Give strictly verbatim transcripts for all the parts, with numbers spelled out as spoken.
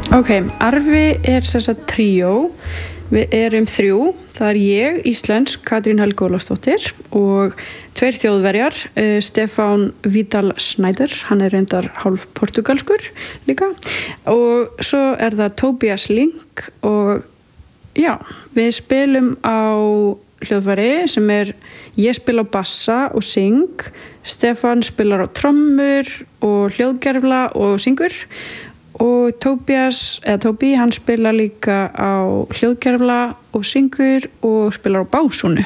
Ok, Arfi er sem sagt tríó. Við erum þrjú. Það er ég, íslensk, Katrín Helga Ólafsdóttir og tveir þjóðverjar, uh, Stefán Vidal Schneider, hann er reyndar hálf portugalskur líka, og svo er það Tobias Link og já, við spilum á hljóðfæri sem er, ég spila á bassa og syng, Stefán spilar á trommur og hljóðgervla og syngur og Tobias, eða Tobi, hann spilar líka á hljóðgervla og syngur og spilar á básúnu.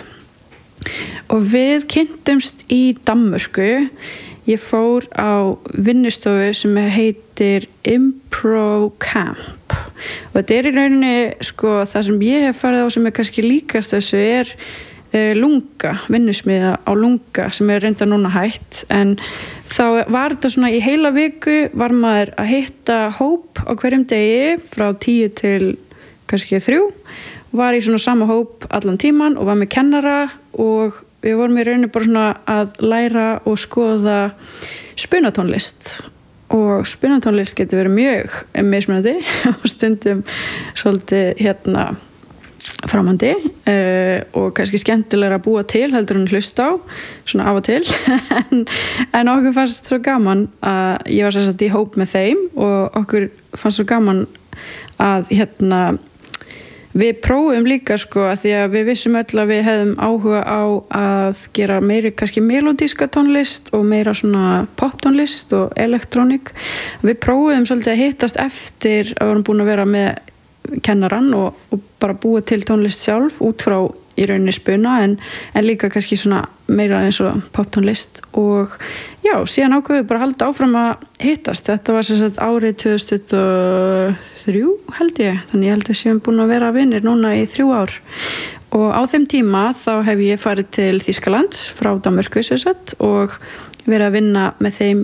Og við kynntumst í Danmörku. Ég fór á vinnustofu sem heitir Impro Camp. Og þetta er í rauninni, sko, það sem ég hef farið á sem er kannski líkast þessu er uh, Lunga, vinnusmiða á Lunga sem er reynda núna hætt. En þá var þetta svona í heila viku var maður að hitta hóp á hverjum degi frá tíu til kannski þrjú. Var í svona sama hóp allan tíman og var með kennara og við vorum í rauninni bara svona að læra og skoða spunatónlist og spunatónlist getur verið mjög mismunandi og stundum svolítið hérna framandi uh, og kannski skemmtilega að búa til heldur en hlusta á svona af og til en, en okkur fannst svo gaman að ég var sem sagt í hóp með þeim og okkur fannst svo gaman að hérna við prófum líka sko að því að við vissum öll að við hefðum áhuga á að gera meiri kannski melodíska tónlist og meira svona poptónlist og elektrónik. Við prófum svolítið að hittast eftir að við vorum búin að vera með kennarann og, og bara búa til tónlist sjálf út frá í rauninni spuna en, en líka kannski svona meira eins og poptónlist og já, síðan ákveðum við bara að halda áfram að hittast. Þetta var sem sagt árið tvö þúsund tuttugu og þrjú held ég, þannig ég held að séum búin að vera vinir núna í þrjú ár og á þeim tíma þá hef ég farið til Þýskalands frá Danmörku sem sagt og verið að vinna með þeim